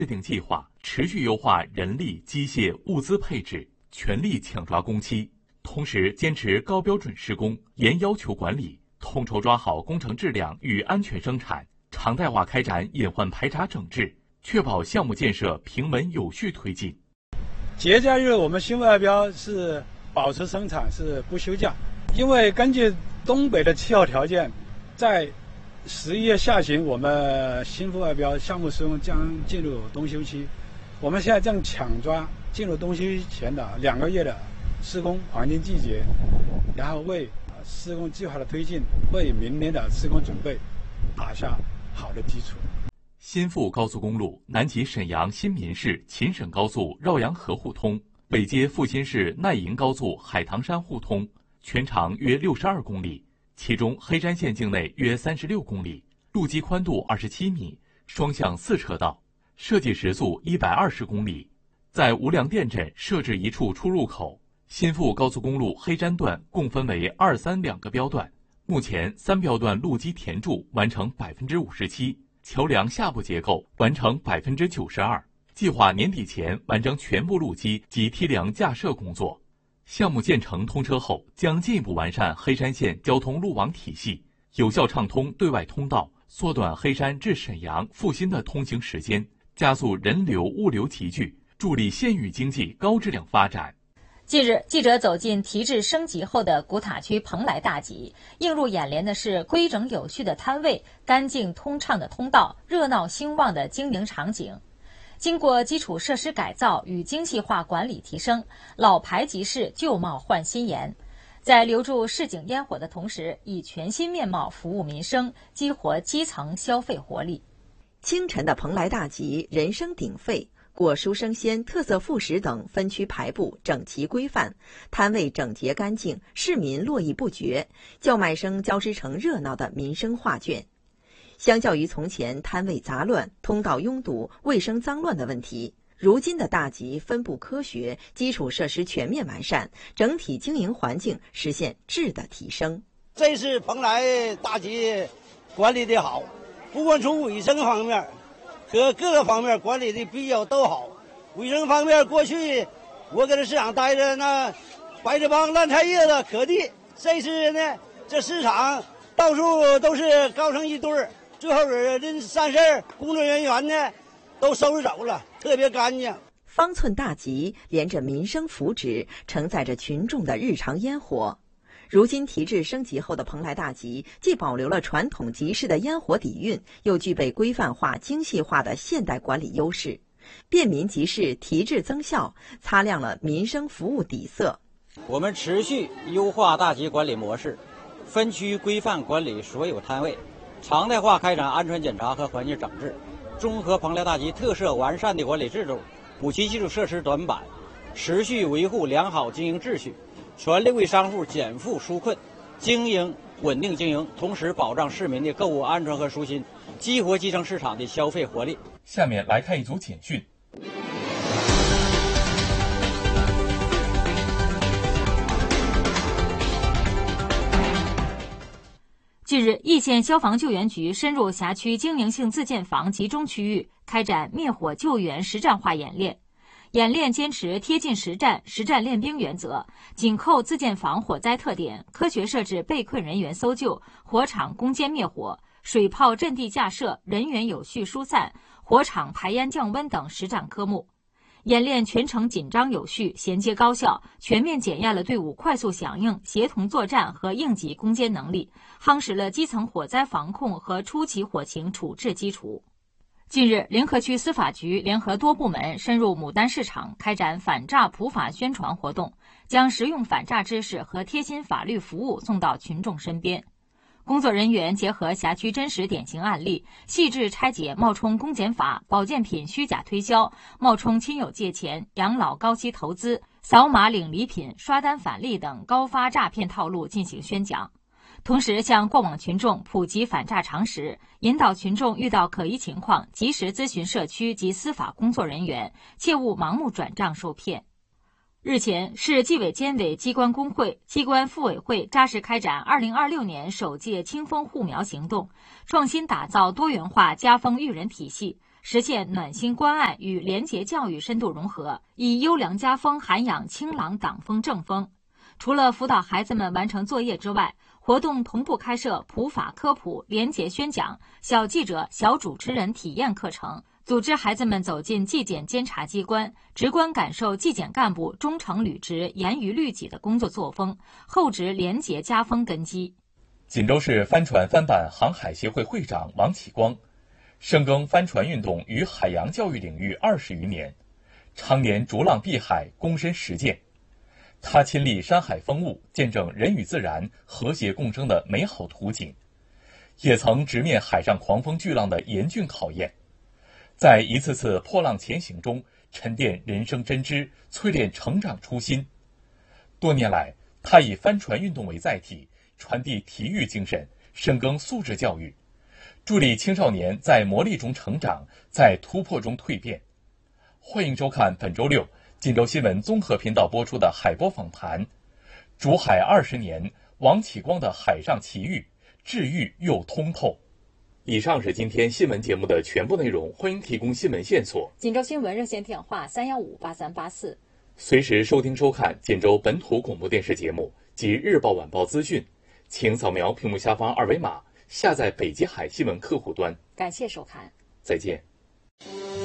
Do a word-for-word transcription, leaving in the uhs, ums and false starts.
制定计划，持续优化人力、机械、物资配置，全力抢抓工期。同时，坚持高标准施工、严要求管理，统筹抓好工程质量与安全生产，常态化开展隐患排查整治，确保项目建设平稳有序推进。 节假日我们新富外标是保持生产，是不休假，因为根据东北的气候条件，在十一月下旬，我们新富外标项目施工将进入冬休期。我们现在正抢抓进入冬休期前的两个月的施工黄金季节，然后为施工计划的推进，为明年的施工准备打下好的基础。 新富高速公路南及沈阳新民市秦沈高速绕阳河互通，北接阜新市奈营高速海棠山互通，全长约六十二公里，其中黑山县境内约三十六公里，路基宽度二十七米，双向四车道，设计时速一百二十公里。在无梁店镇设置一处出入口。新富高速公路黑山段共分为二三两个标段，目前三标段路基填筑完成百分之五十七。桥梁下部结构完成百分之九十二，计划年底前完成全部路基及梯梁架设工作。项目建成通车后，将进一步完善黑山县交通路网体系，有效畅通对外通道，缩短黑山至沈阳、阜新的通行时间，加速人流物流集聚，助力县域经济高质量发展。 近日，记者走进提质升级后的古塔区蓬莱大集，映入眼帘的是规整有序的摊位、干净通畅的通道、热闹兴旺的经营场景。经过基础设施改造与精细化管理提升，老牌集市旧貌换新颜，在留住市井烟火的同时，以全新面貌服务民生，激活基层消费活力。 清晨的蓬莱大集人声鼎沸，果蔬生鲜、特色副食等分区排布整齐规范，摊位整洁干净，市民络绎不绝，叫卖声交织成热闹的民生画卷。相较于从前摊位杂乱、通道拥堵、卫生脏乱的问题，如今的大集分布科学，基础设施全面完善，整体经营环境实现质的提升。 这次蓬莱大集管理的好，不管从卫生方面和各个方面管理的比较都好。卫生方面，过去我搁这市场待着，那白着帮烂菜叶子可地。这次呢，这市场到处都是高成一堆儿，最后人散事儿，工作人员呢都收拾走了，特别干净。 方寸大集连着民生福祉，承载着群众的日常烟火。如今提质升级后的蓬莱大集，既保留了传统集市的烟火底蕴，又具备规范化、精细化的现代管理优势。便民集市提质增效，擦亮了民生服务底色。 我们持续优化大集管理模式，分区规范管理所有摊位，常态化开展安全检查和环境整治，综合蓬莱大集特色完善的管理制度，补齐基础设施短板，持续维护良好经营秩序，全力为商户减负纾困，经营稳定经营，同时保障市民的购物安全和舒心，激活基层市场的消费活力。 下面来看一组简讯。 近日，易县消防救援局深入辖区经营性自建房集中区域，开展灭火救援实战化演练。演练坚持贴近实战、实战练兵原则，紧扣自建房火灾特点，科学设置被困人员搜救、火场攻坚灭火、水炮阵地架设、人员有序疏散、火场排烟降温等实战科目。演练全程紧张有序、衔接高效，全面检验了队伍快速响应、协同作战和应急攻坚能力，夯实了基层火灾防控和初期火情处置基础。近日，临河区司法局联合多部门深入牡丹市场，开展反诈普法宣传活动，将实用反诈知识和贴心法律服务送到群众身边。工作人员结合辖区真实典型案例，细致拆解冒充公检法、保健品虚假推销、冒充亲友借钱、养老高息投资、扫码领礼品、刷单返利等高发诈骗套路进行宣讲。同时向过往群众普及反诈常识，引导群众遇到可疑情况及时咨询社区及司法工作人员，切勿盲目转账受骗。日前，市纪委监委机关工会、机关妇委会扎实开展二零二六年首届清风护苗行动，创新打造多元化家风育人体系， 实现暖心关爱与廉洁教育深度融合，以优良家风涵养清朗党风正风。除了辅导孩子们完成作业之外，活动同步开设普法科普、廉洁宣讲、小记者、小主持人体验课程，组织孩子们走进纪检监察机关，直观感受纪检干部忠诚履职、严于律己的工作作风，厚植廉洁家风根基。 锦州市帆船帆板航海协会会长王启光，深耕帆船运动与海洋教育领域二十余年，常年逐浪碧海，躬身实践。他亲历山海风物，见证人与自然和谐共生的美好图景，也曾直面海上狂风巨浪的严峻考验，在一次次破浪前行中沉淀人生真知，淬炼成长初心。多年来，他以帆船运动为载体，传递体育精神，深耕素质教育，助力青少年在磨砺中成长，在突破中蜕变。欢迎收看本周六锦州新闻综合频道播出的海波访谈，逐海二十年，王启光的海上奇遇，治愈又通透。以上是今天新闻节目的全部内容，欢迎提供新闻线索。 锦州新闻热线电话三幺五八三八四， 随时收听收看锦州本土广播电视节目及日报晚报资讯，请扫描屏幕下方二维码，下载北极海新闻客户端。 感谢收看， 再见。